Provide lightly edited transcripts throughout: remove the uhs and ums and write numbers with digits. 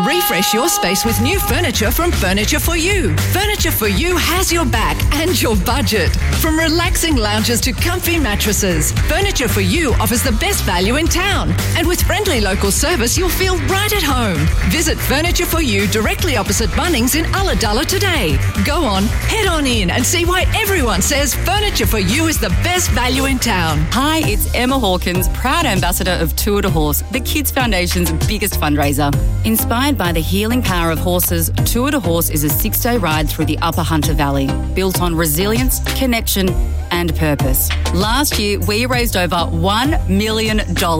Refresh your space with new furniture from Furniture For You. Furniture For You has your back and your budget. From relaxing lounges to comfy mattresses, Furniture For You offers the best value in town. And with friendly local service, you'll feel right at home. Visit Furniture For You directly opposite Bunnings in Ulladulla today. Go on, head on in and see why everyone says Furniture For You is the best value in town. Hi, it's Emma Hawkins, proud ambassador of Tour de Horse, the Kids Foundation's biggest fundraiser. Inspired by the healing power of horses, Tour de Horse is a 6-day ride through the Upper Hunter Valley, built on resilience, connection and purpose. Last year, we raised over $1 million.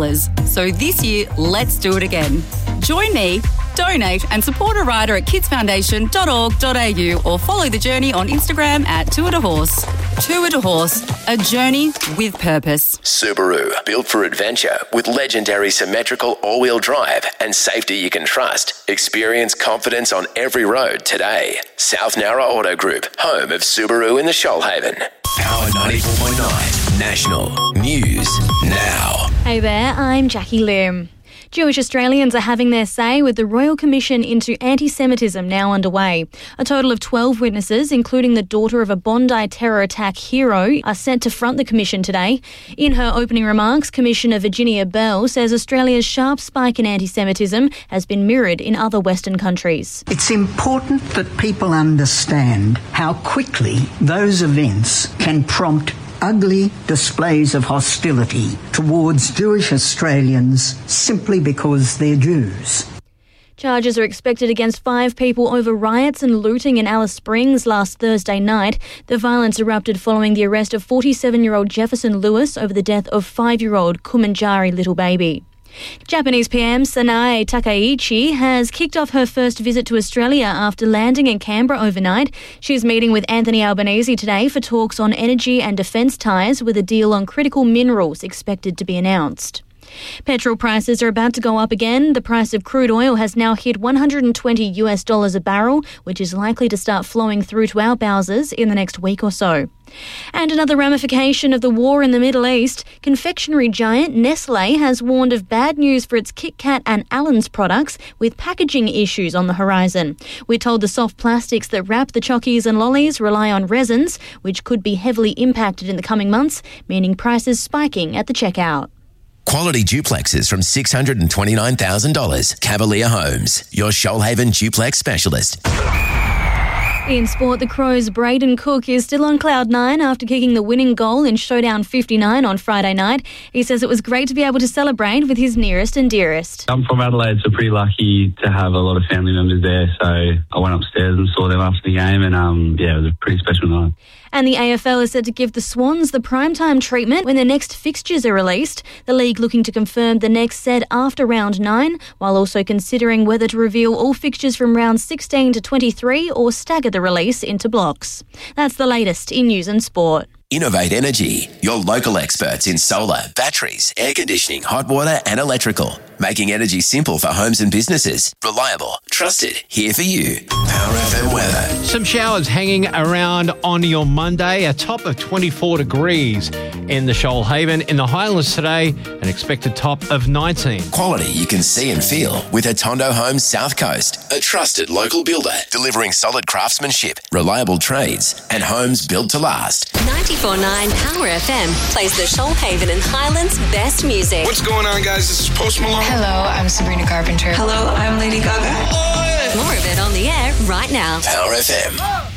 So this year, let's do it again. Join me, donate and support a rider at kidsfoundation.org.au or follow the journey on Instagram at Tour de Horse. Tour de Horse, a journey with purpose. Subaru, built for adventure with legendary symmetrical all-wheel drive and safety you can trust. Experience confidence on every road today. South Nowra Auto Group, home of Subaru in the Shoalhaven. Power 94.9 National News Now. Hey there, I'm Jackie Lim. Jewish Australians are having their say with the Royal Commission into Anti-Semitism now underway. A total of 12 witnesses, including the daughter of a Bondi terror attack hero, are set to front the commission today. In her opening remarks, Commissioner Virginia Bell says Australia's sharp spike in anti-Semitism has been mirrored in other Western countries. It's important that people understand how quickly those events can prompt ugly displays of hostility towards Jewish Australians simply because they're Jews. Charges are expected against 5 people over riots and looting in Alice Springs last Thursday night. The violence erupted following the arrest of 47-year-old Jefferson Lewis over the death of 5-year-old Kumanjari little baby. Japanese PM Sanae Takaichi has kicked off her first visit to Australia after landing in Canberra overnight. She's meeting with Anthony Albanese today for talks on energy and defence ties, with a deal on critical minerals expected to be announced. Petrol prices are about to go up again. The price of crude oil has now hit $120 a barrel, which is likely to start flowing through to our bowsers in the next week or so. And another ramification of the war in the Middle East, confectionery giant Nestlé has warned of bad news for its Kit Kat and Allen's products, with packaging issues on the horizon. We're told the soft plastics that wrap the chockies and lollies rely on resins, which could be heavily impacted in the coming months, meaning prices spiking at the checkout. Quality duplexes from $629,000. Cavalier Homes, your Shoalhaven duplex specialist. In sport, the Crows' Braden Cook is still on cloud 9 after kicking the winning goal in Showdown 59 on Friday night. He says it was great to be able to celebrate with his nearest and dearest. I'm from Adelaide, so pretty lucky to have a lot of family members there. So I went upstairs and saw them after the game, and it was a pretty special night. And the AFL is set to give the Swans the primetime treatment when their next fixtures are released. The league looking to confirm the next set after round 9, while also considering whether to reveal all fixtures from round 16 to 23 or stagger the release into blocks. That's the latest in news and sport. Innovate Energy, your local experts in solar, batteries, air conditioning, hot water and electrical. Making energy simple for homes and businesses. Reliable, trusted, here for you. Power FM weather. Some showers hanging around on your Monday. A top of 24 degrees in the Shoalhaven. In the Highlands today, an expected top of 19. Quality you can see and feel with Atondo Homes South Coast. A trusted local builder delivering solid craftsmanship, reliable trades and homes built to last. 94.9 Power FM plays the Shoalhaven and Highlands best music. What's going on, guys? This is Post Malone. Hello, I'm Sabrina Carpenter. Hello, I'm Lady Gaga. More of it on the air right now. Power FM.